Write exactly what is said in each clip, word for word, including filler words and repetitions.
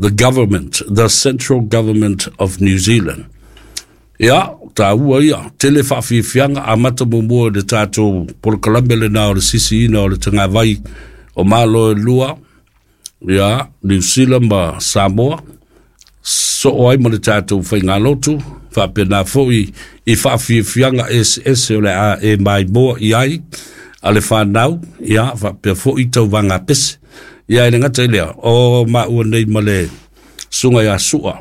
the government, the central government of New Zealand. Ia, ta ua ia, tele whawhiwhianga a mata mumua le tātou Polokalame le nao le sisi ina o le tanga vai o malo e lua. Ia, New Zealand ma Samoa. So o ai mo le tātou whaingalotu, whapena fōi i whawhiwhianga S S o le a e mai moa i ai, a le whanau, ia, whapena fōi tau wanga pese. Ia, e ngata ilea, o ma ua nei ma le sunga ia sua,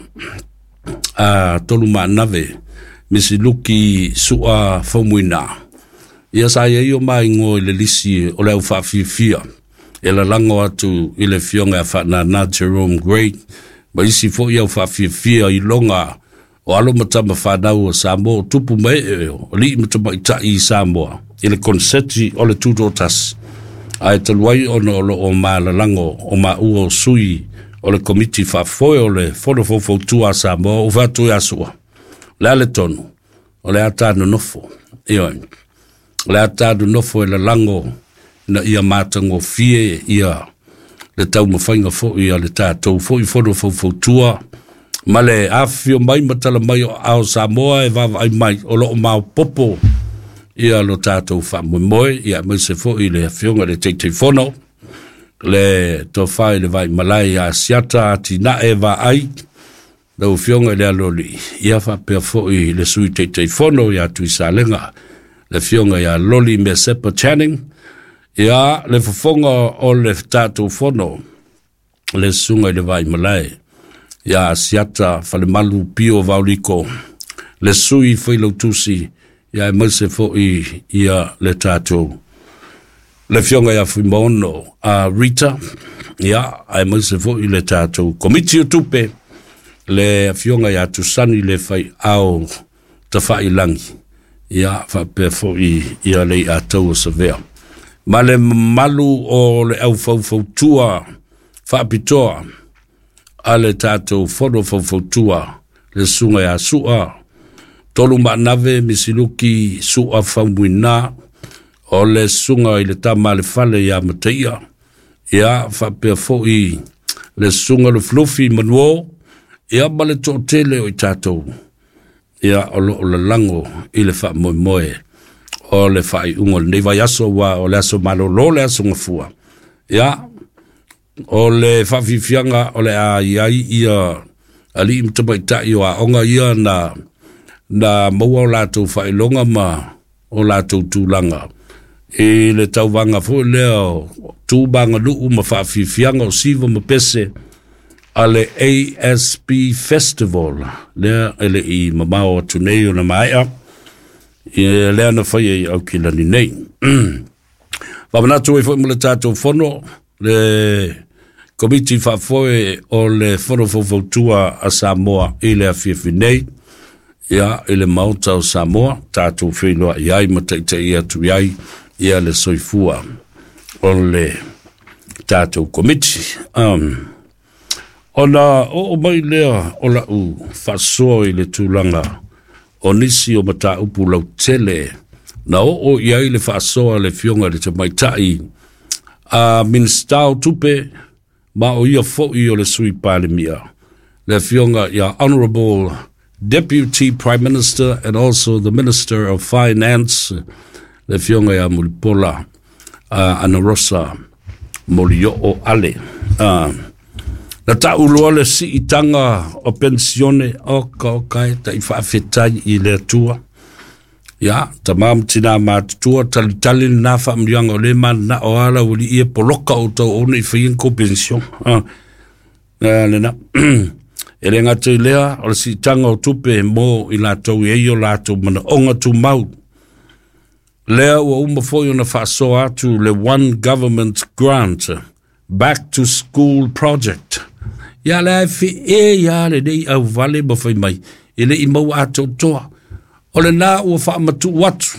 a tolu ma nave, misi luki sua whaumuina. Ia sa ia io mai ngoi le lisi o le au whawhiwhia, e la lango atu i le fionga a whana na Jerome Gray, ma isi fo ia whawhiwhia i longa o alo matama whanau o Samoa, tupu mai e o li matama i tai i Samoa, i le konseti o le tutotas, a e taluai ono o lo o malalango o ma ua o sui o le komiti whafoe o le whanofofo tua Samoa o whatu e asua. Le ale tonu, o le atanu nofo, ioi, le atanu nofo e le lango na ia matango fie ia le tau mawhainga fo ia le tātou fo i whanofofo tua, ma le awhio mai matala mai o ao Samoa e wawa ai mai o lo o mao popo ia lo tātou whamoe moe, ia mai se fo i le whionga le teitei whono, le to whai le vai malai a siata ati na e wa ai, le whionga le aloli, ia whapea fo i le sui teitei whono, ia tui sa lenga, le whionga ia loli me sepa Channing, ia le whafonga o le tātou whono, le sunga le vai malai, ia siata whale malu pio vauliko, le sui whailo tusi, ia e mause fo i ia le tātou. Le fionga ia fui mono a Rita, ia e mause fo i le tātou. Komiti o tupe, le fionga ia tusani le fai au ta fai langi, ia whape fo i ia le a tau o savea. Ma le malu o le au fau fau tua, whapitoa, a le tātou whono fau fau tua, le sunga ia sua, tolu ma nave misiluki sua whaumuina o le sunga i le tama le fale ia mataia ia whapea fo i le sunga le fluffy manuo ia ma le tōtele o i tātou ia o lo o le lango i le wha moe moe o le whai ungo le vai aso wa o le aso malolo le aso ngafua ia o le whawhiwhianga o le a iai ia ali imtabaitai o a onga ia na na maua o lātou whailonga ma o lātou tūlanga. E le tauwanga fo leo tūbanga nuu ma whawhiwhianga o siva ma pese a le A S P Festival. Lea ele i mamao tunei o na maia. E lea na whaia i au kilani nei. Whamanatu e fo ima le tātou whono le komiti whafoe o le whono fofautua a Samoa i le a whiwhinei. Ia, ele mauta o Samoa, tātou whenua iai, mataita ia tu iai, ia le soifua o le tātou komiti. Um, ona, o o mai lea, o la u, whasoa i le tūlanga, o nisi o mata upu lau tele, na o o iai le whasoa le fionga le te maitai, a minstau tupe, ma o ia fo i o le sui palemia, le fionga ia honorable Deputy Prime Minister and also the Minister of Finance, le fionga ya Mulipola, uh, Ana Rosa Molio o Ale. Uh, na ta uloa le si itanga o pensione o ka o kai ta i whaafetai i le tua. Ya, ta mam tina mātua tali tali na whaamrianga o le man na o ala uli i e poloka o tau ona i whainko pension. Uh, uh, le na... E le ngatu lea, o le si tanga o tupe mo i lātou e i o lātou mana onga tu mau. Lea ua uma foi ona whaasoa atu le One Government Grant, Back to School Project. Ia lea e whi e ia le nei au vale ma whai mai, e le i mau ato toa. O le nā ua whaamatu watu,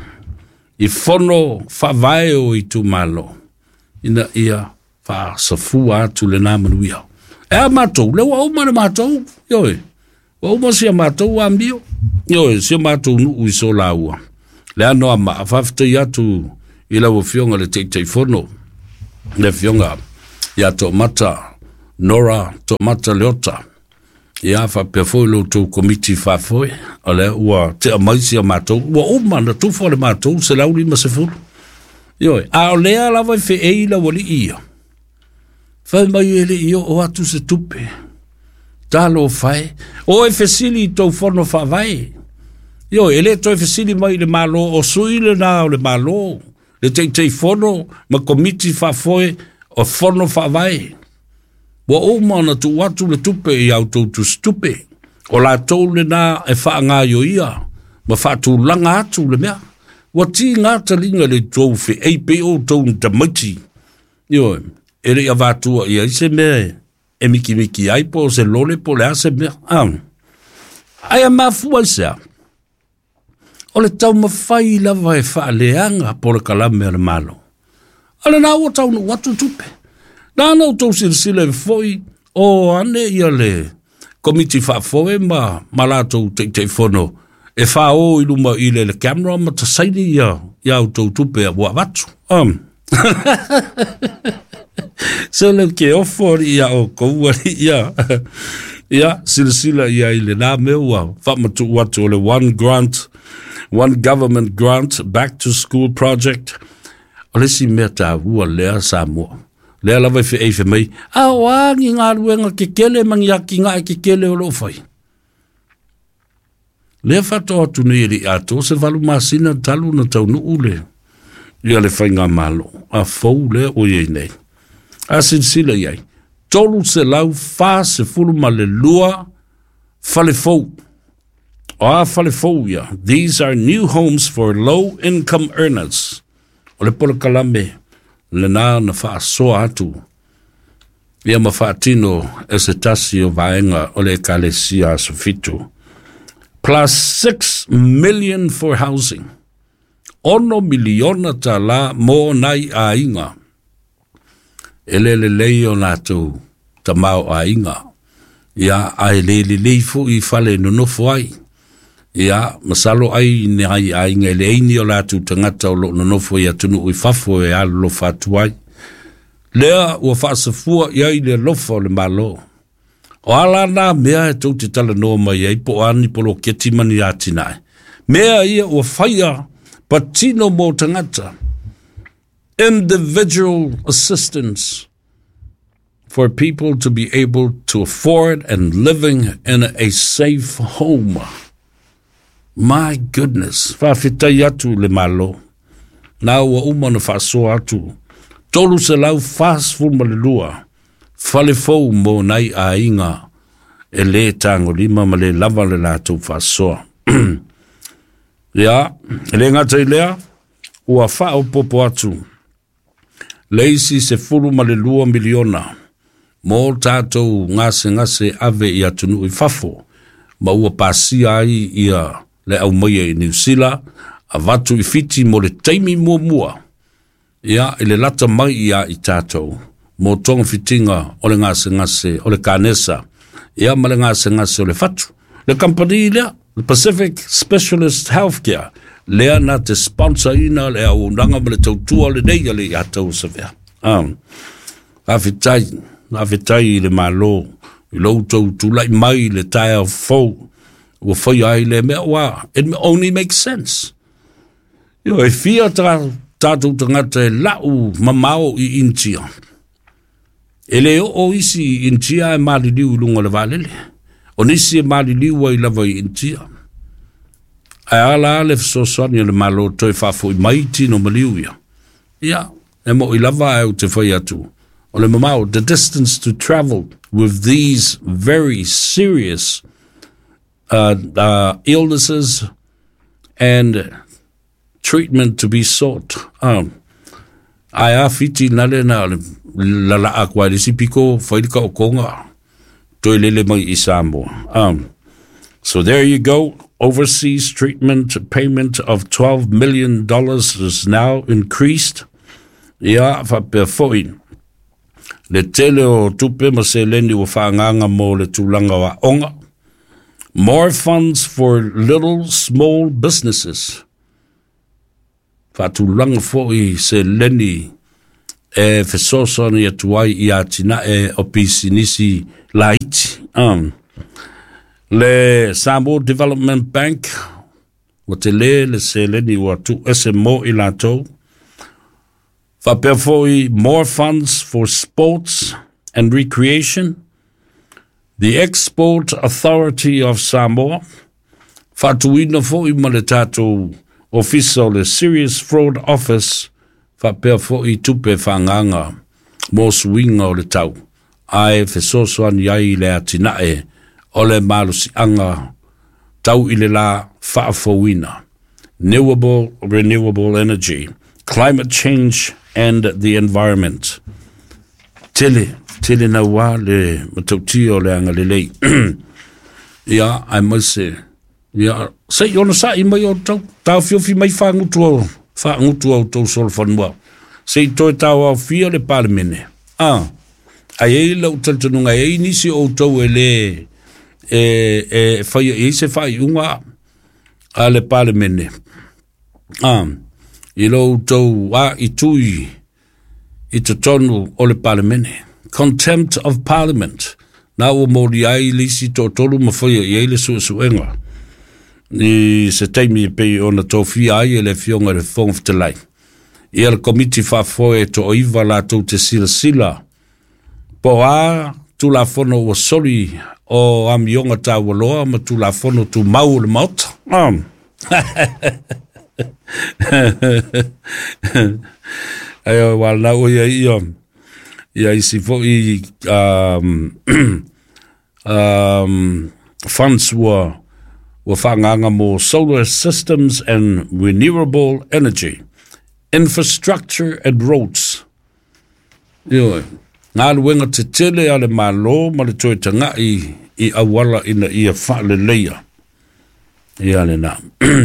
i whono whavae o i tu malo. Ina ia whaasafu atu le nā manuia. E a mātou, le wa uma le mātou, yoe. Wa uma si a mātou wa ambio. Yoe, si a mātou nuu i so la ua. Le ano a maa, whafta i atu i la wa fionga le teitei whono. Le fionga i ato mata Nora to mata leota. Ia fa pe foi lo to komiti fa foi. Ale ua te amaisi a matou. Ua uma na tufo le matou se lauli ma se fulu. Ioi, a o lea lava i fe ei la wali ia. Fai mai ele ia o atu se tupe. Talo fai. O e fesili tau fono fa vai. Ioi, ele to e fesili mai le malo o sui le na o le malo. Le te te fono ma komiti fa foi o fono fa vai. Wa o mana tu watu le tupe i au tau tu stupe. O la tau le na e wha ngā yo ia. Ma wha tu langa atu le mea. Wa ti ngā talinga le tau fe ei pe o tau nta maiti. Yo, ere a wātua ia i se mea e miki miki ai po se lole po le ase mea. Am. Ai a mafua i sea. O le tau mawhai lava e wha leanga po le kalame le malo. Ale nā o tau no watu tupe. Nāna o tau sirisile foi o ane ia le komiti wha foe ma malatou te te whono e wha o iluma i le le camera ma ta saini ia ia o tau tupe a wā watu. Um. So le ke ofori ia o kouari ia ia sirisila ia i le nā meua wha matu watu o le one grant, one government grant back to school project o le si mea tā ua lea sa mua. Lea lava fe ei fe mai. A wangi ngā ruenga ke kele mangi aki ngā ke kele o lo fai. Lea whato atu nei eri ato se walu masina talu na tau nu ule. Ia le fai ngā malo. A fau lea o iei nei. A sinsila iei. Tolu se lau wha se fulu ma le lua fale fau. O a fale fau ia. These are new homes for low income earners. O le pola kalame. Le nā na wha soa atu. Ia ma wha tino e se tasi o vaenga o le kalesia sofitu. Plus six million for housing. Ono miliona ta la mo nai a inga. Ele le leo nātou ta mau a inga. Ia ai le le leifu i fale no nofo ai. Ia masalo ai ne ai ai ngai le ini o latu tangata o lo no nofo ia tunu i fafo e alo fatuai. Lea ua whaasafua ia i le lofa o le malo. O ala nā mea e tau te tala noa mai ai po ani polo keti mani atinai. Mea ia ua whaia patino mo tangata. Individual assistance for people to be able to afford and living in a safe home. My goodness, whawhitai atu le malo. Nā ua umana whaasoa atu. Tolu se lau whaas fulma le lua. Whale fau mo nai a inga. E le tango lima ma le lava le lātou whaasoa. Ia, le ngata i lea, ua whao popo atu. Leisi se fulu ma le lua miliona. Mō tātou ngase ngase ave i atunu i whafo. Ma ua pasi ai ia le au maia i New Zealand, a watu i fiti mo le taimi mua mua. Ia, i le lata mai ia i tātou. Mō tonga fitinga o le ngase ngase, o le kānesa. Ia ma le ngase ngase o le fatu. Le company lea, the Pacific Specialist Healthcare, lea na te sponsor ina le au nanga ma le tautua le nei le i atau sa vea. Um, Awhitai, awhitai le malo, i lau tau tulai mai le tae au fau. Ua whai ai le mea wā. It only makes sense. Yo, e fia tātou tangata e lau mamao i intia. E le o o isi i intia e mali liu lunga le valele. O nisi e mali liu ai lava i intia. Ai ala ale fisosani le malo toi whafo i maiti no maliu ia. Ia, e mo i lava au te whai atu. O le mamao, the distance to travel with these very serious Uh, uh, illnesses and treatment to be sought. Um, ai a fiti nale na la la akwa risi piko whairika o konga toi lele mai i Samoa. Um, so there you go. Overseas treatment payment of twelve million dollars is now increased. Ia fa pe foi. Le tele o tupe ma se leni o whaanganga mo le tūlanga wa onga. More funds for little small businesses. Fatulanga foi se leni e fesoso ni atuai i atina e opisi nisi laiti. Um, le Samoa Development Bank, o te le le se le ni watu ese mo i lato. Whapea foi more funds for sports and recreation. The Export Authority of Samoa, whatuina foi ma le tātou official le Serious Fraud Office, whapea foi tupe whanganga mō suinga o le tau. Ai fesosoan iai le atinae o le malusi anga tau i le la whaafowina. Renewable, renewable energy, climate change and the environment. Tele, tele na wā le matauti o le anga le lei. Ia, ai mai se, ia, se i ona sa i mai o tau, tau fiofi mai whaangutu au, whaangutu au tau solfanua. Se i toi tau au fia le palemene. Ah, ai ei lau taltanunga, ei nisi o tau e le, e, e, whai, e se whai unga a le palemene. Ah, i lau tau a i tui, i te tonu o le palemene. Contempt of Parliament. Nā o mōri ai lisi tō tolu mawhaia i eile su suenga. Ni se teimi e pei o na tōwhi ai e le fionga le whonga whtelai. I ala komiti whafoe tō oiwa la tō te sila sila. Po a tu la fono o sori o amionga tā waloa ma tu la fono tu mau le maut. Um. Ayo wal na o ia ia ia isi fo i um um funds were were whanganga mo solar systems and renewable energy, infrastructure and roads. Yo, ngā luenga te tele ale malo ma le toi tanga i i awala ina ia whaale leia. Ia le nā.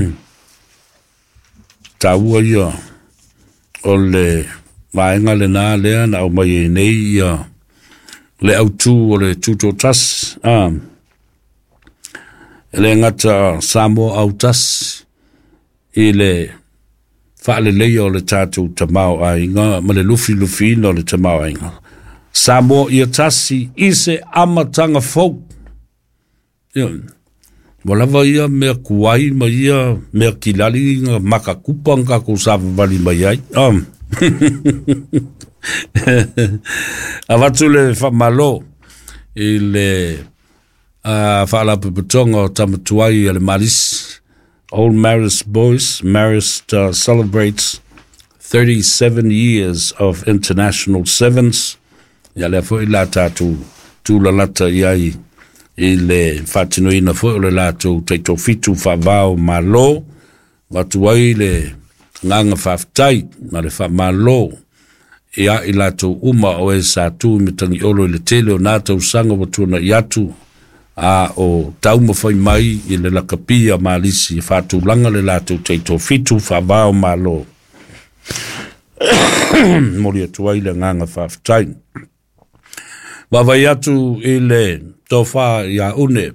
Tā ua ia o le maenga le nā lea na au mai e nei ia le au tū o le tūtō tas. Ah. E le ngata Samoa au tas i le whaale leia o le tātou tamau ainga ma le lufi lufi no le tamau ainga. Samoa ia tasi i se amatanga folk. Ia. Walawa ia mea kuai ma ia mea kilali nga makakupa nga ko sawa wali mai ai. Um. Awatu le whamalo i le uh, whaalapu putonga o tamatuai le Maris. Old Marist Boys. Marist uh, celebrates thirty-seven years of international sevens. Ia le fo i la tātou tūlalata iai i le whatinoina fo i le lātou teito fitu whavao malo, watu ai le nganga whaftai, ma le whamalo, ia i lātou uma o e sa tū mitangi olo i le tele o nātou sanga watuna i atu, a o tauma whai mai i le lakapia malisi, whātou langa le lātou teito fitu whavao malo. Mori atu ai le nganga whaftai. Wawai atu i le tofa ia une.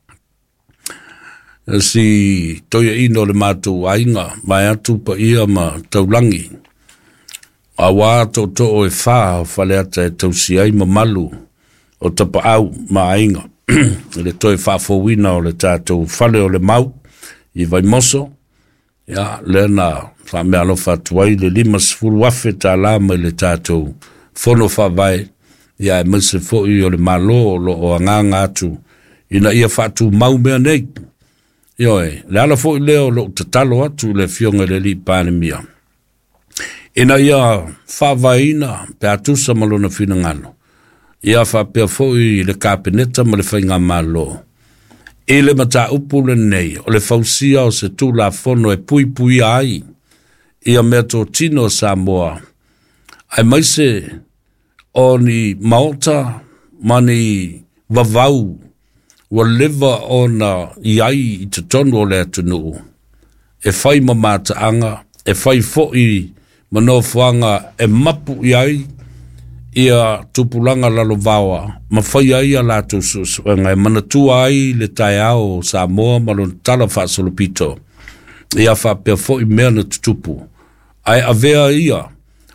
Si toia ino le mātou ainga, mai atu pa ia ma taulangi. A wā to to o e whā o whale ata e tausi ai ma malu o tapa au ma ainga. Le toi whā fōwina o le tātou whale o le mau i vai moso. Ia, le na wha mea lo whatuai le lima sifuru wafe tā lama i le tātou whono whawai. Ia e mese fo i o le malo lo o anganga atu. Ina ia whatu mau mea nei. Io e, le ala fo i leo lo te talo atu le fionga le li pānemia. Ina ia whawaina pe atusa malona whina ngano. Ia whapea fo i le kāpeneta ma le whainga malo. E le mata upu le nei, o le fausia o se tū la fono e pui pui ai. Ia mea tō tino Samoa. Ai maise o ni Malta, mani wavau, wa lewa o na iai i te tonu o le atunu. E whai ma mata anga, e whai foi mano whanga e mapu iai, ia tupulanga lalo vawa, ma whai ai a lato susuenga, e manatua ai le tai ao Samoa, malon tala whasolopito. Ia whapea foi mea na tutupu. Ai avea ia,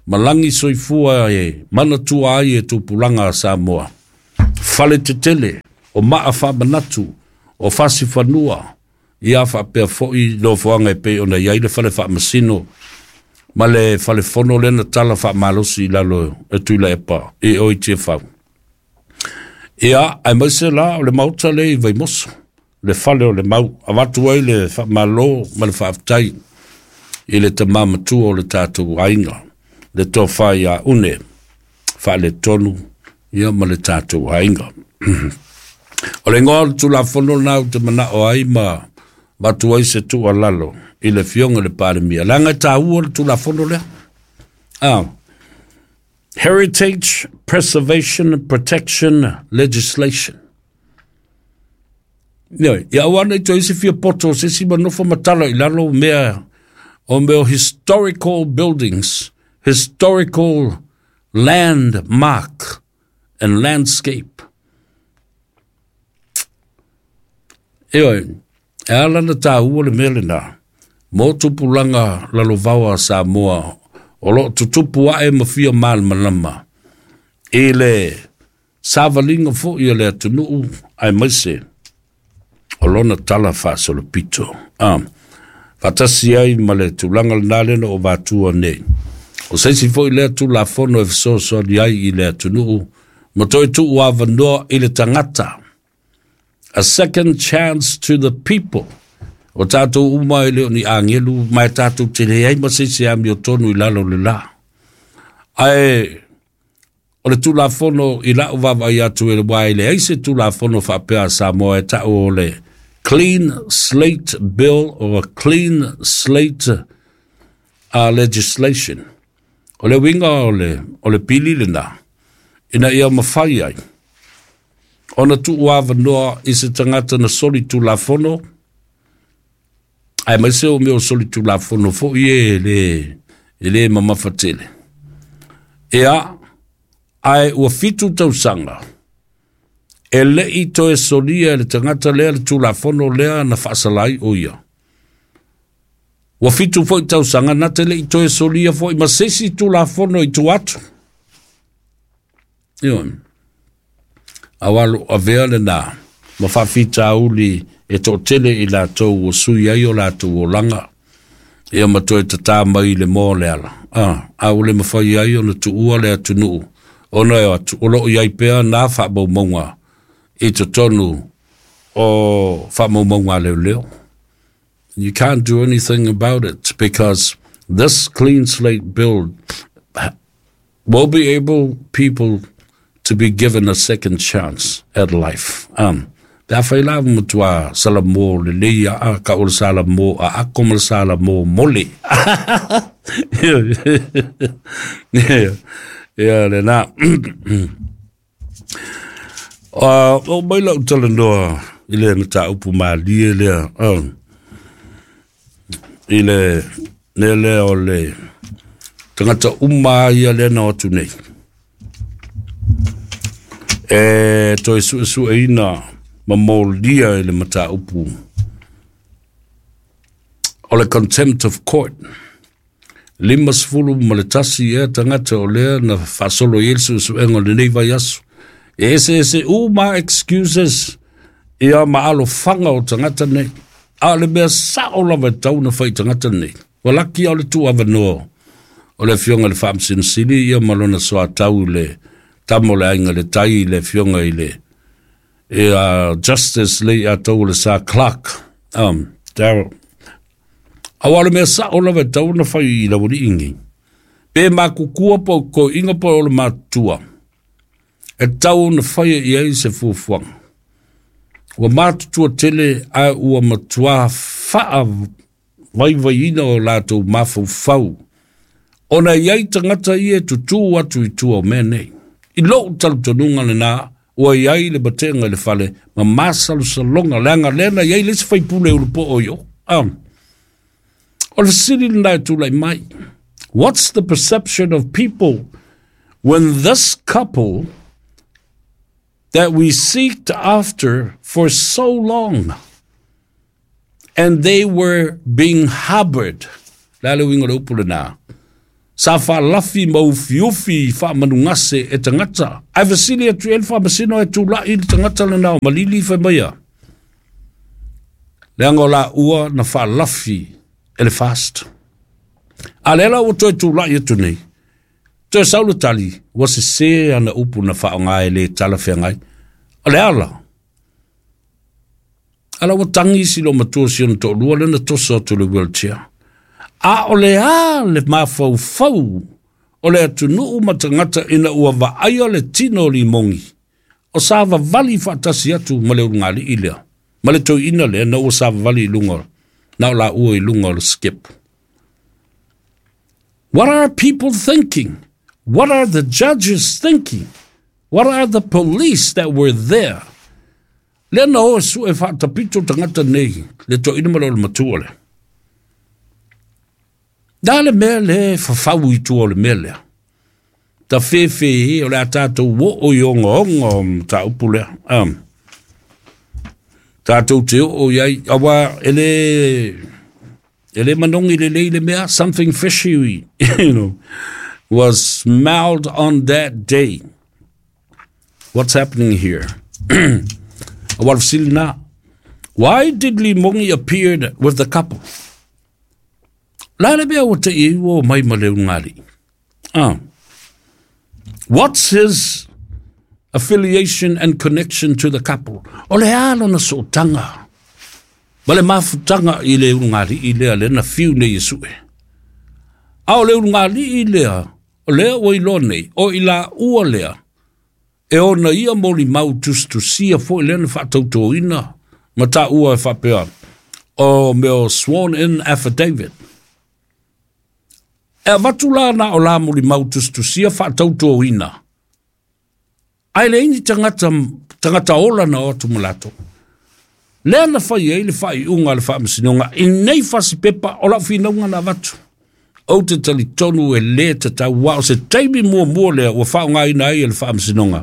Malangi soifua e mana tua ai e tupulanga a Samoa. Fale te tele, o maa whamanatu, o fasi whanua, ia whapea foi no whaanga e pe o na iaile fale whamasino, ma le fale fono lena tala whamalosi i lalo e tuila e pa, e oi tia whau. Ia, ai maise la o le mauta le i vai moso, le fale o le mau, a watu ai le whamalo, ma le whaaftai, i le tamama tua o le tātou ainga, le tō whai a une, wha le tonu, ia ma le tātou ainga. O le ngoa tu la fono nau te mana o ai ma watu ai se tu alalo, i le fionga le pare mia. Langa ta ua tu la fono lea? Ah. Heritage Preservation and Protection Legislation. Ia, ia wana i to isi fia poto, se si manofo matala i lalo mea o meo historical buildings, historical landmark and landscape. Eoi, e ala na tā ua le mele nā, mō tupulanga lalovawa Samoa, o lo tutupu a e mawhia mal malama, e le savalinga fo i le atunuu ai maise, o lona tala whaasolo pito. Ah, fatasi ai ma le tulanga nalena o vatua nei. O seisi fo i le atu la fono e fisoso di ai i le atunuu, ma toi tu ua vanoa i le tangata. A second chance to the people. O tātou uma i leo ni angelu, mai tātou te le ai masisi ami o tonu i lalo le la. Ai, o le tula fono i la uwawa i atu e le wai le eise tula fono whapea Samoa e tau o le Clean Slate Bill or a Clean Slate uh, legislation. O le winga o le, o le pili le na, ina ia mawhai ai. Ona tu uawa noa i se tangata na soli tu la fono. Ai mai se o meo soli tu la fono fo i e le, e le mamawhatele. Ea, ai ua fitu tau sanga. E le i to e solia e le tangata lea le tu la fono lea na whaasalai o ia. Ua fitu fo i tau sanga na te le i to e solia fo i masesi tu la fono i tu atu. Ion. Awalu avea le nā, ma whawhita uli e tō tele i la tau o sui ai o la tau o langa, e a matoe ta tā mai le mō le ala. Ah, au le mawhai ai o na tu ua le atu nuu, o na e atu, o lo i ai pēr nā whaabau maunga, e to tonu o whaabau maunga leo leo. You can't do anything about it, because this clean slate bill will be able people to be given a second chance at life. Um, da fai la mutua salamo le leia a ka ul salamo a akom salamo mole. Yeah, yeah, le na. Uh, o mai la utalanoa ile mata upu mali le um ile nele o le tangata uma ia le na otu nei. E to su su ina ma moldia le mata upu o le contempt of court limas fulu maletasi e tangata o le na fasolo yelsu su engo le nei vai asu e ese ese uma excuses e a maalo fanga o tangata nei a le mea sa o lava tau na fai tangata nei walaki o le tu avanoa o le fionga le famsin sili ia malona soa tau le tamo le ainga le tai le fionga i le e a justice le a tau le sa Clark um Darryl awale me sa o lava tau na fai i la wuri ingi pe ma kukua po ko inga po o le matua e tau na fai i ai se fufuang wa matutua tele a ua matua faa vai vai ina o lato mafu fau ona iai tangata i e tutu atu i tua menei i lo talu tonunga le nā, ua iai le batenga le fale, ma masalu salonga, leanga lena, iai lesi fai pule ulupo o yo. Um, o le siri nai tu lai mai. What's the perception of people when this couple that we seeked after for so long, and they were being harbored, lalo ingo le upu le nā, sa fa lafi mau fiufi fa manungase e tangata ai vasili atu el fa masino e tu la i tangata le nao malili fa maya le angola ua na fa lafi ele fast alela o to tu la i tu nei to saulu tali was se ana upu na fa nga ele tala fe ngai ale ala ala o tangi si lo matu si on to lu le na to so to le wheelchair a ole a le mafau fau ole atu nuu matangata ina ua vaaia le tino li mongi o sava vali fatasi atu male ungali ilea male to ina le na ua sava vali lunga na la ua lunga le skip. What are people thinking? What are the judges thinking? What are the police that were there? Le na o su e fatapito tangata nei le to ina male matuole dale mele fa fau i tu o le mele. Ta fefe o le atato wo o yongo ongo ta upule. Um, ta tau te o yai awa ele ele manongi le le le mea something fishy you know was smelled on that day. What's happening here? Awal silna. Why did Limongi appeared with the couple? Lale bea o te i o mai male ngari. Ah. What's his affiliation and connection to the couple? O le alo na so tanga. Male mafu tanga i le ngari i lea le na fiu ne Yesue. A o le ngari i lea, o lea o ilo nei, o ila ua lea. E o na ia moli mau tustu sia fo i lea na whatauto ina. Mata ua e whapea. O meo sworn in affidavit. E watula na o la muli mautus tu sia whatauto ina. Ai le ini tangata, tangata ola na o tumulato. Lea na whai e le whai unga le wha masinonga. I nei whasi pepa o la whinaunga na watu. O te tali tonu e le te tau wao se teimi mua mua lea o whaunga ina e le wha masinonga.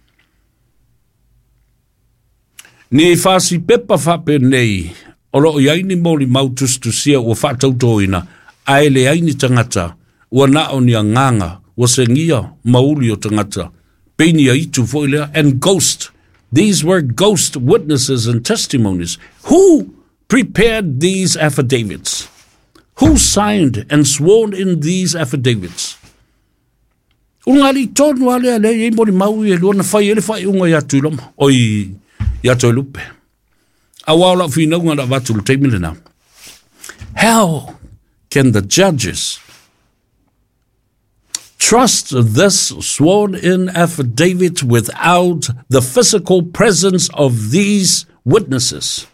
Ni whasi pepa whape nei o lo iaini moli mautus tu sia o whatauto ina. Ai le aini tangata, ua nao ni a nganga, ua se ngia mauli o tangata, peini a itu foilea, and ghost. These were ghost witnesses and testimonies. Who prepared these affidavits? Who signed and sworn in these affidavits? Ungari tonu ale ale, e mori maui e luana fai ele fai unga yatu iloma, oi yatu ilupe. Awala fina unga na vatu luteimile na. How can the judges trust this sworn-in affidavit without the physical presence of these witnesses?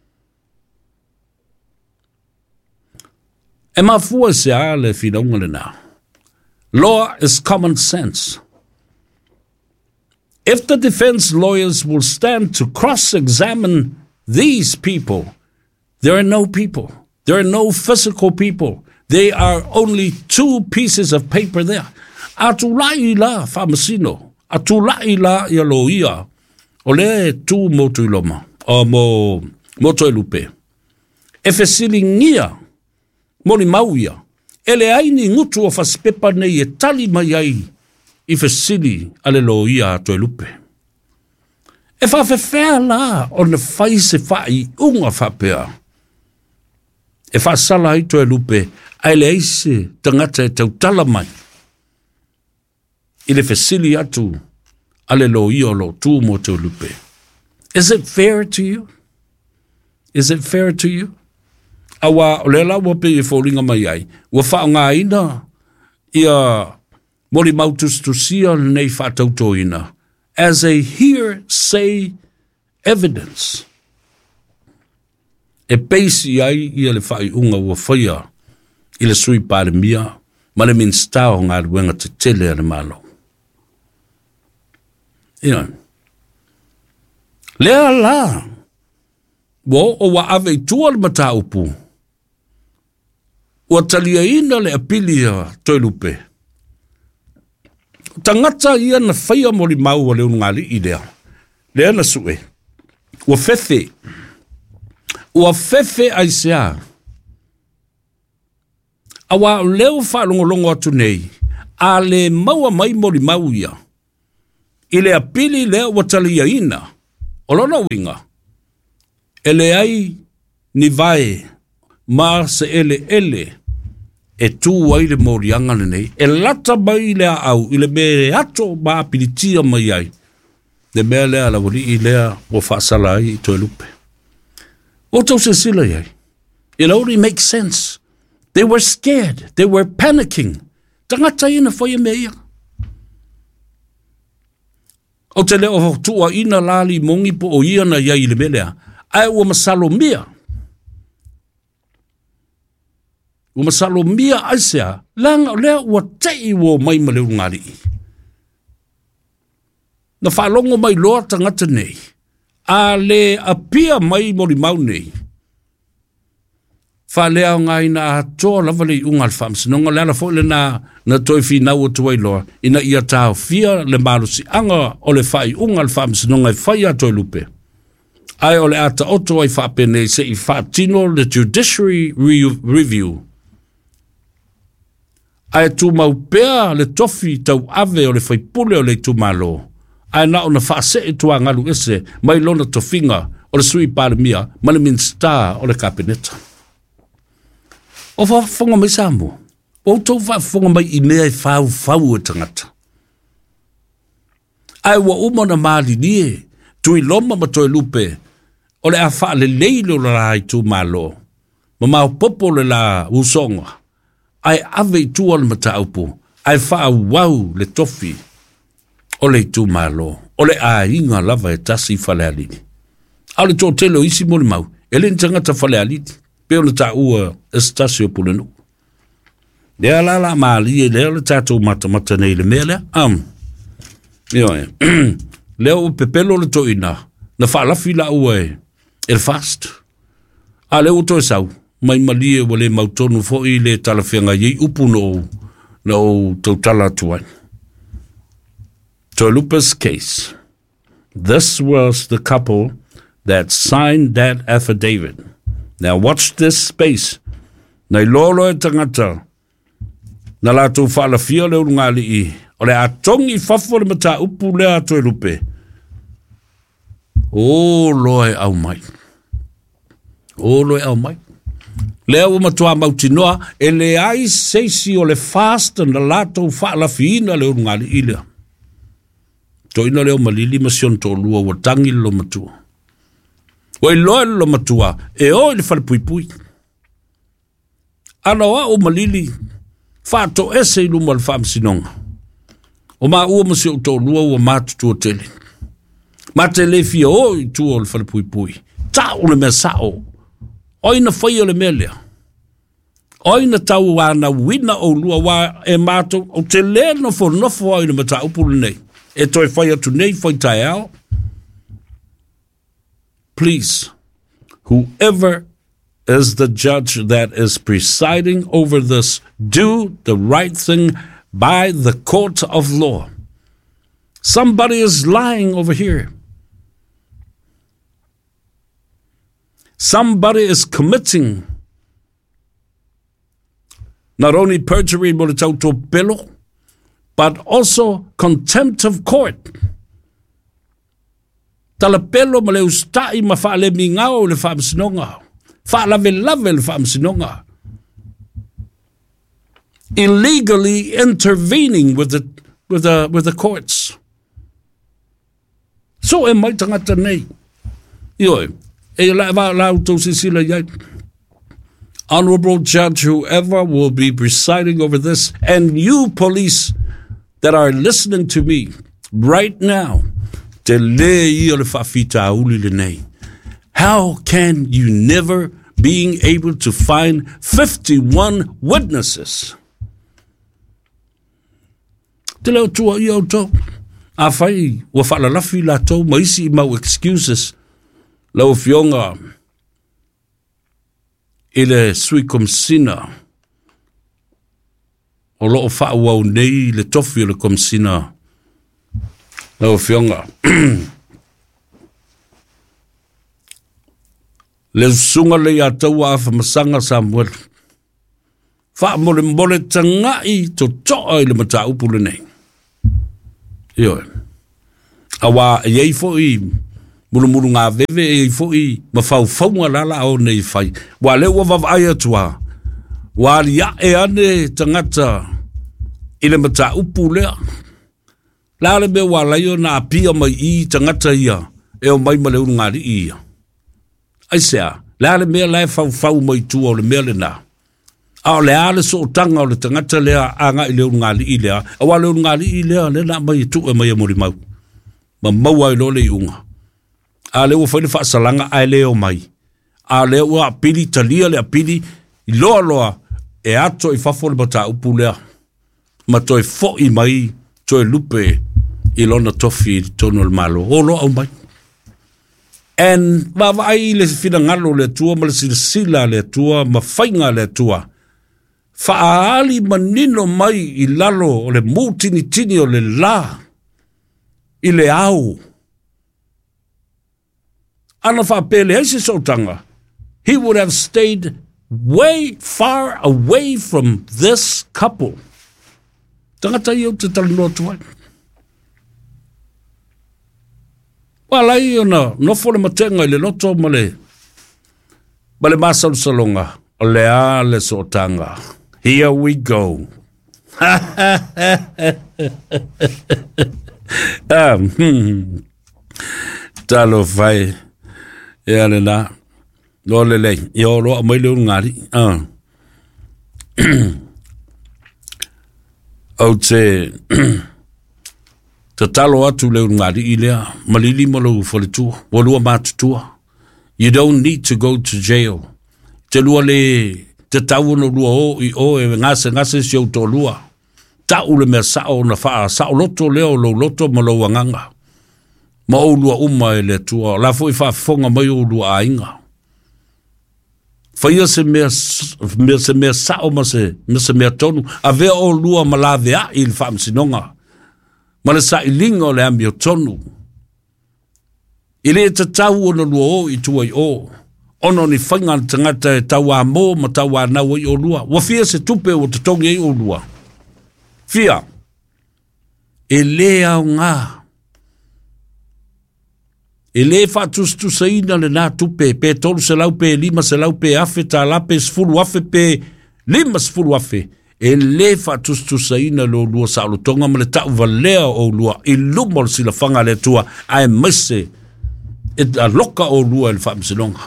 Law is common sense. If the defense lawyers will stand to cross-examine these people, there are no people. There are no physical people. They are only two pieces of paper there. Atulai la famasino. Atulai la yaloia. Ole tu motu iloma. O mo moto elupe. Efesilingia. Moni mauia. Ele aini ngutu o faspepa nei e tali mai ai. Ifesili aleloia to elupe. E fa fefea la o ne fai se fai unga fapea. E fa sala ito e lupe, ai le eise tangata e tautala mai. I le fesili atu, ale lo iolo tu mo te lupe. Is it fair to you? Is it fair to you? Awa, o le la wape e fōringa mai ai, wa wha ngā ina, ia mori mautus tu sia nei whatauto ina, as a hearsay evidence. E peisi ai ia le whai unga ua whaia i le sui pāre mia ma le minstao ngā ruenga te tele ane malo. Ia. Lea la, wo o wa ave i tua le mata upu, ua talia ina le apilia toi lupe. Tangata ia na whaia mori mau wa leo ngali i lea. Lea na sue. Ua fefe. Ua fefe ai sea. Awa leo whaalongolongo atu nei, a le maua mai mori mau ia. I le apili leo watali ia ina, o lona winga. Ele ai ni vai, ma se ele ele, e tu wai le mori angana nei, e lata mai lea au, i le me ato ma apilitia mai ai. Le mea lea la wali i lea o whaasala ai i toi lupe. O tau se sila iai. It only makes sense. They were scared. They were panicking. Tangata ina whaia mea ia. O te leo tua ina lali mongi po o ia na iai le melea. Ai ua masalo mia. Ua masalo mia aisea. Langa lea ua tei wo mai ma leo ngari. Na whalongo mai loa tangata nei. A le apia mai mori mau nei. Whalea ngai na atoa lava le unga le whamsinonga. Lea fo le na, na toi fi nau o tuai loa. Ina ia tau fia le marusi anga o le whai unga le whamsinonga i whai a toi lupe. Ai o le ata oto ai whapene se i whatino le judiciary re review. Ai tu mau pea le tofi tau ave o le whaipule o le tu malo. Ai na ona whaase e tua ngalu ese mai lona tofinga o le sui pare mia ma le minsta o le kabineta. O whafonga mai samu. O tau whafonga mai i mea i whau whau e tangata. Ai wa umona maali nie, tui loma ma toi lupe, o le a wha le leilo la rai tu malo, ma mau popo le la usonga, ai ave i tu al mata upu, ai wha wau le tofi, o le tu malo, o le a inga lava e tasi whale alini. Au le tō telo isi mori mau, e le ntangata whale alini. Peo le ta ua estasio pulenu. Lea la la maali e lea le tatou mata mata nei le mea lea. Am. Io e. Lea o pepelo le toina. Na whaalafi la ua e. El fast. A lea o toi sau. Mai mali e wale mautonu fo i le talawhianga yei upu no no tautala tuai. Tolupa's case. This was the couple that signed that affidavit. Now watch this space. Nei lolo e tangata. Na la tau whaala fia leo ngali i. O le atongi whafo le mata upu lea toi lupe. O loe au mai. O loe au mai. Lea o matua mauti noa. E le ai seisi o le fast na la tau whaala fiina leo ngali i lea. Toina leo malili masion to lua wa tangi lo matua. Wai loa lo matua, e o ili whare pui pui. Ana wa o malili, whāto ese i luma le whaamsinonga. O maa ua masi o tō lua ua mātu tua tele. Mā te le fia o i tua o le whare pui pui. Tā o le mea sao. O ina whai o le mea lea. O ina tau wana wina o lua wa e mātu o te le nofo nofo o ina mata upulu nei. E toi whai atu nei, whai tai ao. Please, whoever is the judge that is presiding over this, do the right thing by the court of law. Somebody is lying over here. Somebody is committing not only perjury, but also contempt of court. Tala pelo ma le ustai ma wha le mingao le wha msinonga. Wha lave lave le wha msinonga. Illegally intervening with the, with the, with the courts. So e mai tangata nei. Ioi, e la va la auto sisila yai. Honorable Judge, whoever will be presiding over this, and you police that are listening to me right now, how can you never being able to find fifty-one witnesses? Te leo tua i au tau. A whai, wa whalalafi la tau, maisi i mau excuses. Lau fionga, ile sui komsina. O loo wha wau nei le tofi o le komsina. Lau fionga. Le sunga le a tau a whamasanga Samuel. Wha mole mole tangai to toa i le mata upule nei. Io. Awa e ei fo i mulu mulu ngā veve e fo i ma fau faunga lala au nei fai. Wa le ua vavai atua. Wa lia e ane tangata i le mata upulea. La le me wa laio na apia mai i tangata ia e o mai ma le unu ngāri ia. Ai sea, la le mea lai fau fau mai tua o le mea le nā. Ao le ale so tanga o le tangata lea anga i le unu ngāri i lea. Awa le unu ngāri i lea le na mai tu e mai e mori mau. Ma mau ai lo le iunga. A le ua whaile whaasalanga ai leo mai. A le ua apiri talia le apiri i loa loa e ato i fafo le bata upu lea. Ma toi fo i mai toi lupe i lona tofi i tono le malo. O loa au mai. En wawai le fina ngalo le tua ma le sila le tua ma whainga le tua. Whaali manino mai i lalo o le mūtini tini o le la. I le au. Ana whapele heise sotanga. He would have stayed way far away from this couple. Tangata iau te talinoa tuai. Wala i ona, nofo le matenga i le loto ma le, ma le masal salonga, o le a le sotanga. Here we go. um, hmm. Talo fai. Ia le la. Lo le le. Ia lo mai le ngari. Ah. Au te te talo atu le ngari i lea. Malili malo fole tua. Walua matu tua. You don't need to go to jail. Te lua le te tau no lua o i o e ngase ngase si au to lua. Tau le mea sao na faa. Sao loto leo lo loto malo wanganga. Ma o lua uma e le tua. La fo i faa fonga mai o lua a inga. Faia se mea, mea se mea sao ma se, ma se mea tonu. A vea o lua ma la vea i le faa msinonga. Ma le sa i linga o le ami o tonu. I le te tau o na lua o i tua i o. Ono ni whainga tangata e tau a mō ma tau a nau i o lua. Wa fia se tupe o te tongi i o lua. Fia. E le au ngā. E le fatus tu saina le nā tupe, pe tolu se lau pe lima se lau pe afe, ta la pe sfuru afe pe lima sfuru afe. E le fatus tu saina lo lua sa alo tonga ma le tau valea o lua, i lumol si la fanga le tua, ai mese, e a loka o lua il fa msilonga.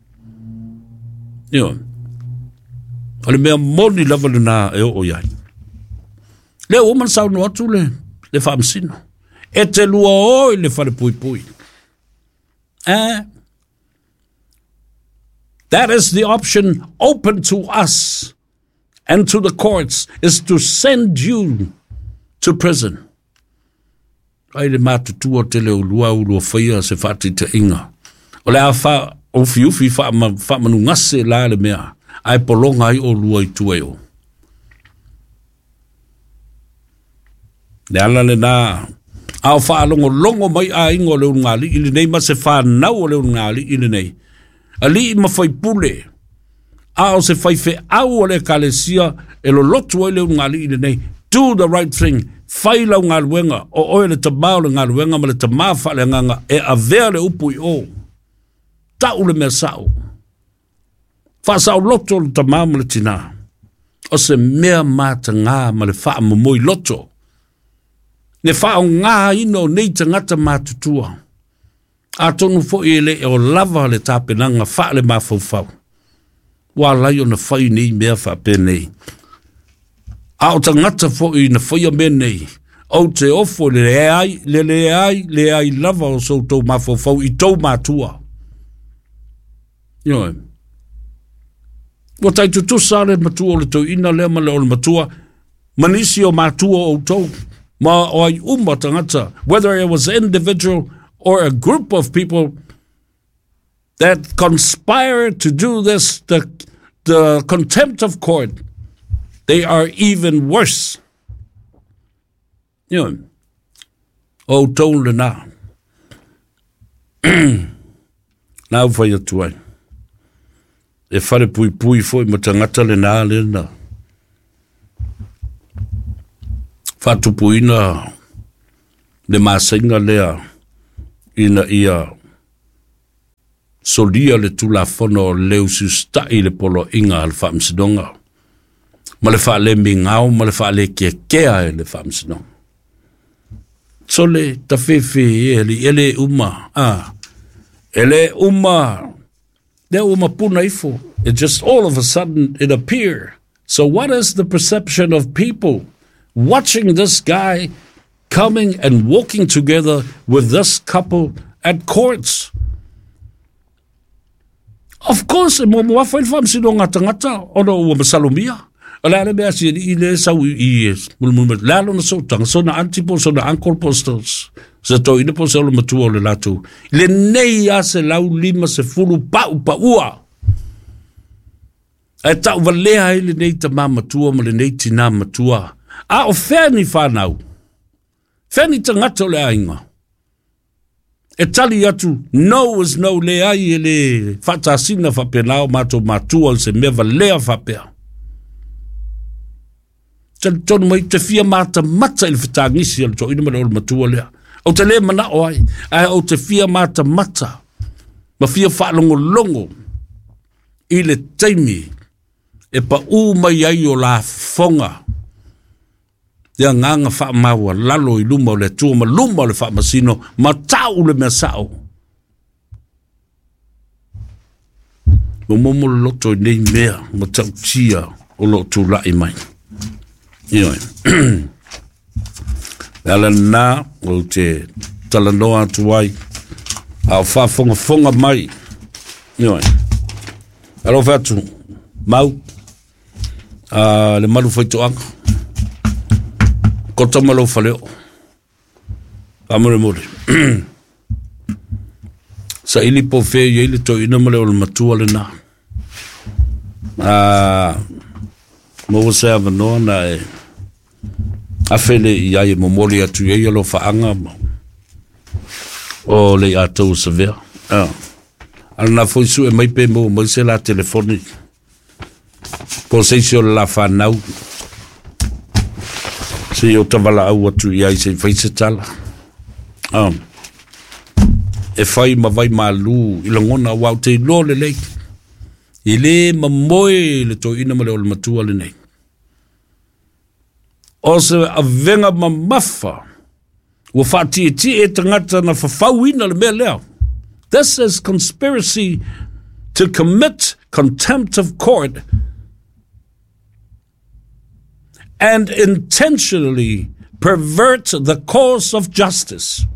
Io. Ale mea moni lava le nā e o o iai. Le o man sa no atu le, le fa msino. E te lua o i le fa le pui pui. Uh, that is the option open to us and to the courts, is to send you to prison. Ai le matu tua te leo lua ulu o whaia se whati te inga. O le a wha o fiufi wha manu ngase la le mea. Ai polonga ai o lua i tueo. Le ala le na au wha longo longo mai a ingo leo ngali ili nei ma se wha nau leo ngali ili nei. A li ima whai pule. Ao se whai fe au o le kalesia e lo lotu ai leo ngali ili nei. Do the right thing. Whai lau ngā luenga. O oe le tamau le ngā luenga ma le tamau wha le nganga. E a vea le upu i o. Tau le mea sao. Wha sao loto le tamau ma le tina. O se mea mata ngā ma le wha mamoi loto. Ne whao ngā ino nei tangata mātutua. A tonu fo i ele e o lava le tāpenanga wha le mawhauwhau. Wā lai o na whai nei mea wha penei. A o tangata fo i na whai a menei. O te ofo le le ai, le le ai, le ai lava o so tau mawhauwhau i tau mātua. Ioi. Wa tai tutusa le matua o le tau ina lea ma le o le matua. Manisi o mātua o tau. Ma oi umma tangata, whether it was an individual or a group of people that conspired to do this, the, the contempt of court, they are even worse. You know, oh, told na. Now for your toy. E whare pui pui foi ma tangata le nā le na. whatupuina le masainga lea ina ia solia le tulafono leu sustai le polo inga al whamsidonga. Ma le wha le mingau, ma le wha le kia kea e le whamsidonga. So le ta fefe ele, ele uma, ah, ele uma, le uma puna ifo. It just all of a sudden it appeared. So what is the perception of people watching this guy coming and walking together with this couple at courts? Of course, mo mo fa il fam sino ngata ngata ono o masalomia. Ala le bia si ile sa i mul mul la lo so tang so na antipo so na ankor posters. Se to ine po so lo matu le latu. Le nei a se lau lima se fulu pa pa ua. E ta valea ile nei ta mama tua mo le nei tina matua. A o feni fa nau. Feni tangata le ainga. E tali atu, no is no le ai e le fatasina fapenao mato matua se meva lea fapea. Tali tonu mai te fia mata mata ili fitangisi al to ina mana ol matua lea. O te le mana oai, ai o te fia mata mata. Ma fia fa longo longo. Ile teimi, e pa u mai ai o la fonga. Ia nganga wha maua lalo i luma o le tua ma luma o le wha masino ma tau le mea sao. Mo momo le loto i nei mea ma tau tia o loto lai mai. Ioi. Ala nā o te talanoa atu ai au wha fonga fonga mai. Ioi. Alo whatu mau uh, le malu whaitoanga. Kota malo faleo. Amore more. Sa ili po fe ili to ina male o matua le na. Ah, mo se ava no na e afele ia e momoli atu e lo faanga. O le ato severe. Ah. Ana foi su e mai pe mo mo se la telefoni. Po se sio la fa nau. Se o tavala au atu ia i se whaise tala. Um, e whai ma vai malu i langona wau te ilo le lei. I le ma moe le to ina ma le o le matua le nei. O se a venga ma mafa. Ua whati e ti e tangata na whawhau ina le mea leo. This is conspiracy to commit contempt of court and intentionally pervert the course of justice.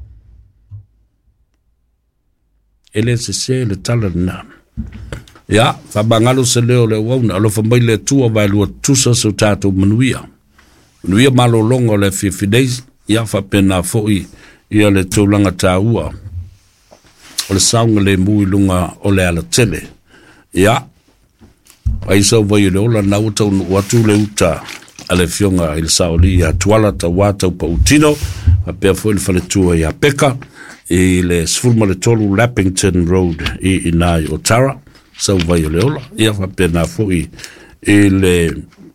Ele se se le tala na. Ya, fa bangalo se leo le wauna, alo fa mai le tua vai lua tusa so tato manuia. Manuia malo longo le fifty days, ya fa pena foi, ia le tūlanga tā ua. O le saunga le mui lunga o le ala tele. Ya, paisa vai le ola na uta watu le uta. Ale fionga il saoli a tuala ta wata pa utino a pe foi le fale tua ia peka e le sfulma le tolu Lappington Road i inai o Tara sau vai le ola ia fa pena foi e le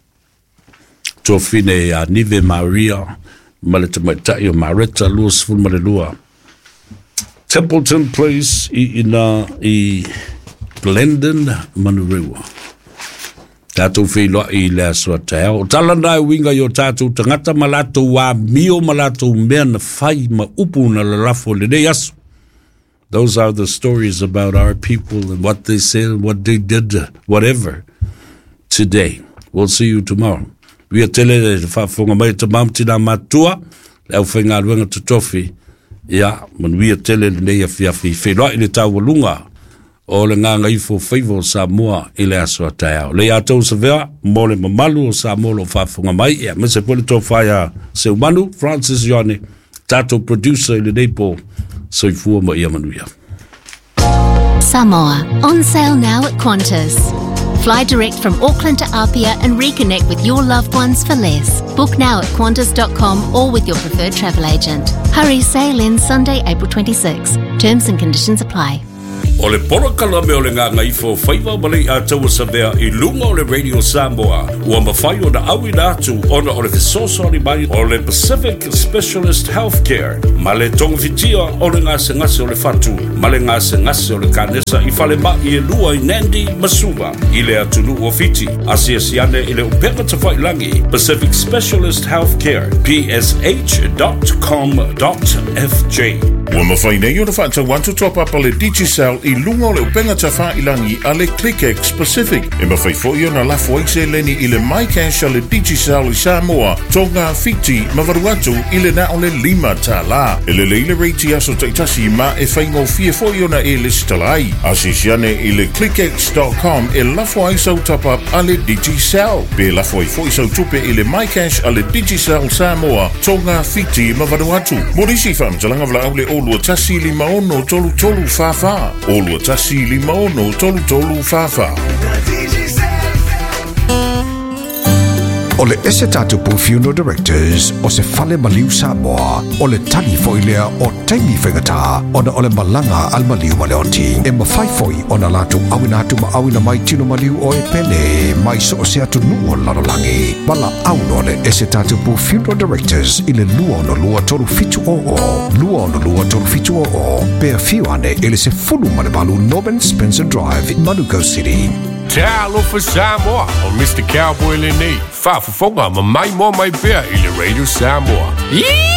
tofine a Nive Maria male te mai o Maretta lua sfulma le lua Templeton Place i ina i Glendon Manurewa. Tātou whiloa i lea sua te o tala nai winga i o tātou tangata malato wa mio malato mea na whai ma upu na la rafo le nei asu. Those are the stories about our people and what they said, what they did, whatever. Today. We'll see you tomorrow. Wia tele le whaafonga mai te mamtina matua, le au whainga luenga tutofi. Ia, man wia tele le nei a whiawhi whiloa i le tāwalunga. O le nganga i fo favor Samoa i le aso atao. Le atou sa vea, mo le mamalu o Samoa lo whafunga mai, ea, me se pole tō whaia se umanu, Francis Ione, tatou producer i le neipo, so i fua ma ia manuia. Samoa, on sale now at Qantas. Fly direct from Auckland to Apia and reconnect with your loved ones for less. Book now at qantas dot com or with your preferred travel agent. Hurry, sail in Sunday, April twenty-sixth. Terms and conditions apply. O le polokala me o le ngā ngaifo whaiva malei a taua savea I lunga o le Radio Samoa. Ua mawhai o na awi nātu ona o le fesosori mai o le Pacific Specialist Healthcare. Ma le tonga fitia o le ngase ngase o le fatu. Ma le ngase ngase o le kanesa I whale ma I e lua I Nandi Masuva. I le atunu o fiti. Asia siane I le upeka ta whailangi. Pacific Specialist Healthcare. P S H dot com dot F J. Ua mawhai nei o na whaata want to top up a le Digicel I lunga o le upenga ta whailangi a le ClickX Pacific. E mawhai fo I o na lafo aise leni I le MyCash a le Digicel I Samoa. Tonga fiti mawaru atu I le na o le lima ta la. E le leile reiti aso taitasi ma e whaingo fie fo I o na e listalai. Asisiane I le clickx dot com e lafo aisau top up a le Digicel. Be lafo I fo isau tupe I le MyCash a le Digicel Samoa. Tonga fiti mawaru atu. Morisi whamtalanga vla au le Olua tasi lima ono tolu tolu fafa. Olua tasi lima ono tolu tolu fafa. O le ese tatu pu funeral directors o se fale maliu Samoa o le tani foilea o taimi whengata o na o le malanga al maliu maleoti e mawhai foi o na latu awina atu ma awina mai tino maliu o e pene mai so o se atu nuo lalolangi mala auno le ese tatu pu funeral directors i le lua no lua toru fitu o o lua no lua toru fitu o o pea fiu ane ele se fulu male balu Norman Spencer Drive in Manuka City. Talo for Samoa o Mister Cowboy Lenny. Fa for fonga ma mai mo mai bea I le Radio Samoa.